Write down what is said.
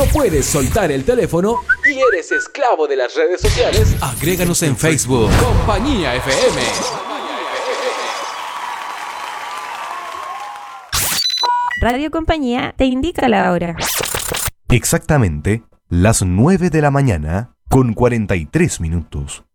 puedes soltar el teléfono y eres esclavo de las redes sociales, agréganos en Facebook. Compañía FM. Radio Compañía te indica la hora. Exactamente las 9 de la mañana con 43 minutos.